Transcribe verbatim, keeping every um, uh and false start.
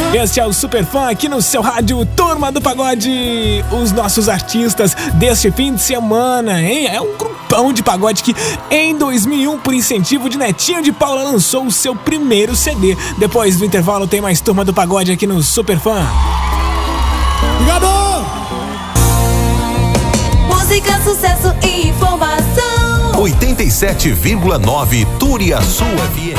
Este é o Super Fã aqui no seu rádio Turma do Pagode. Os nossos artistas deste fim de semana, hein? É um grupão de pagode que em dois mil e um, por incentivo de Netinho de Paula, lançou o seu primeiro C D. Depois do intervalo tem mais Turma do Pagode aqui no Super Fã. Obrigado! Música, sucesso e informação. oitenta e sete vírgula nove Turiaçu F M.